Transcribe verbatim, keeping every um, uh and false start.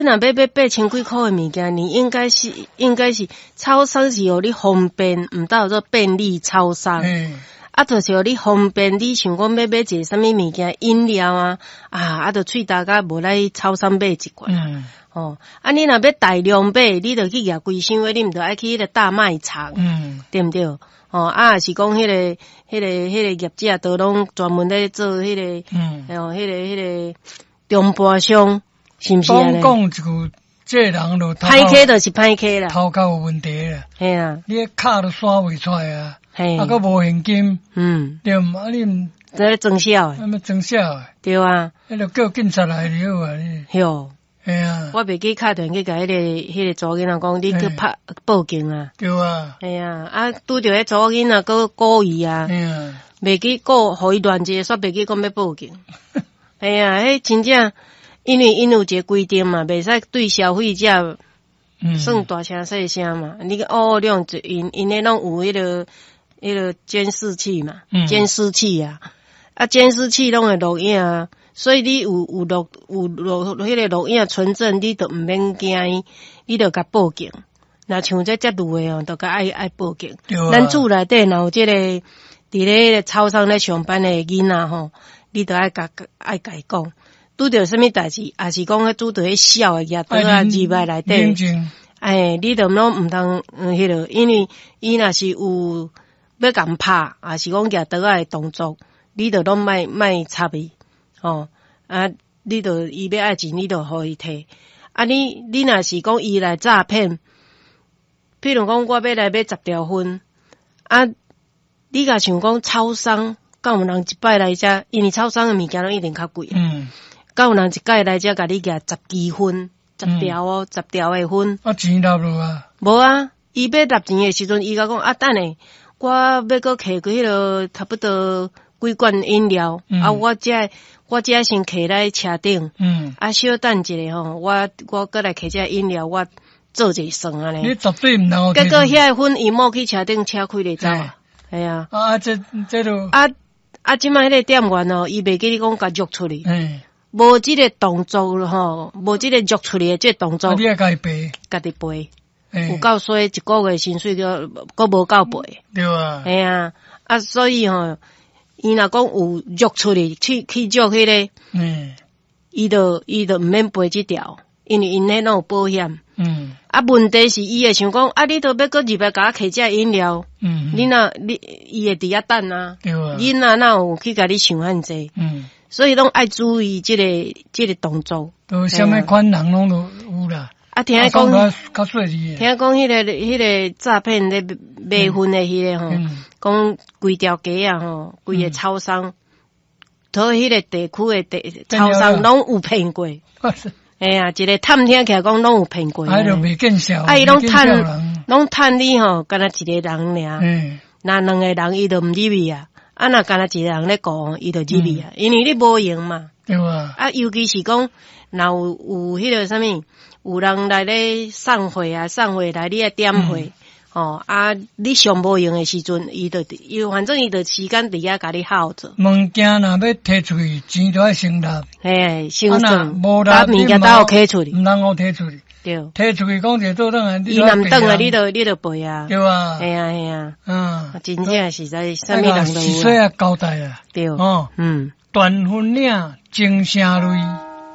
你若要买八千几块的物件，你应该是应该是超商是有你方便，唔到做便利超商。嗯。啊，就是有你方便，你想讲要买一个啥物物件，饮料啊，啊，啊，就喙焦甲无来超商买一罐。嗯。哦，啊，你若要大量买，你就去举规箱的，你毋着爱去迄个大卖场。嗯。对毋对？哦，啊，是讲迄个、迄个、迄个业者都拢专门咧做迄个，嗯，哦，迄个、迄个中盘商。是毋是啊？ 讲讲一句，这人就歹客就是歹客啦， 头壳有问题啦。 系啊， 你个卡都刷袂出来啊，啊，个无现金，嗯，对嘛？啊，你毋在装笑诶， 那么装笑诶， 对啊， 迄个叫警察来就好啊，你。 哟， 系啊， 我袂记打电去甲迄个迄个查囡仔讲，你去拍报警啊， 对啊， 系啊，啊，拄着迄查囡仔个故意啊，系啊，袂记告，互伊乱一个，煞袂记讲要报警，系啊，迄真正。因为因有一个规定嘛，袂使对消费者算大声细声嘛。嗯、你个哦，用因因咧拢有迄、那个迄、那个监视器嘛，监、嗯、视器啊，啊监视器拢会录影啊，所以你有有录有录迄个录影存证，你都毋免惊，你就甲报警。若像这遮路诶哦，都甲爱爱报警。啊、咱厝内底若有即、这个伫咧超商咧上班诶囡仔吼，你都爱甲爱甲伊讲。拄着什么代志，也是讲拄着迄小诶野刀啊，入来内底，哎，你都拢毋通嗯，迄个，因为伊若是有要共拍，也是讲野刀诶动作，你都拢莫莫插伊，哦，啊，你都伊要爱钱，你都互伊摕，啊，你你若是讲伊来诈骗，譬如讲我要来买十条烟，啊，你甲想讲超商，敢有人一摆来遮，因为超商诶物件拢一定较贵，嗯。敢有人一届来遮甲你举十支烟，十条哦，十条诶烟。 啊，钱纳落啊？ 无啊，伊要纳钱诶时阵，伊甲讲啊，等下我要搁摕几迄落差不多几罐饮料，嗯、啊，我遮我遮先摕来车顶，嗯，啊，小等一下吼，我我搁来摕遮饮料，我做一算安尼。 你绝对毋能够。 结果遐个烟伊莫去车顶车开咧走啊，系啊。 啊，这这都啊啊，即摆迄个店员哦，伊袂记你讲甲约出去。嗯。无即个动作咯吼，无即个约出嚟嘅即个动作， 啊、你也家己赔， 家己赔，欸、有够衰，一個月薪水個個無夠賠， 對啊， 係啊，啊所以吼，伊若講有約出嚟去去約迄個，嗯，伊就伊就毋免賠即條，因為因迄攏有保險，嗯，啊問題是伊會想講，啊你都要擱入來甲我摕只飲料，嗯，你若你伊會佇遐等啊，對啊，你若哪有去甲你想遐濟，嗯。所以拢愛注意即、這個即、這個動作。 都什麼款人攏都有啦。 啊，聽講， 較細緻。 聽講迄個迄、那個詐騙咧買烟的迄個吼，講規條街啊吼，規個超商，到迄個地區的地超商攏有騙過。哎呀，一個探聽起來講攏有騙過。 哎，就未見效。 啊，伊攏趁攏趁你吼，干那一個人爾。嗯。那兩個人伊都毋入去啊。啊，若干那一個人咧講，伊就入去啊，因為你無用嘛。 對啊。啊， 尤其是講，若有有迄個啥物，有人來咧送貨啊，送貨來你來點貨，哦啊，你上無用誒時陣，伊就伊反正伊就時間佇遐甲你耗着。 物件若要摕出去，錢都愛先納。 嘿，先算。 無納， 把物件都有摕出去。 毋通我摕出去。 對。 摕出去講者做等下， 伊若毋等啊，你就你就賠啊。 對啊。 係啊係啊。嗯。真正實在，啥物人都有。 是說啊交代啊。 對。哦。嗯。 斷分領，精聲淚。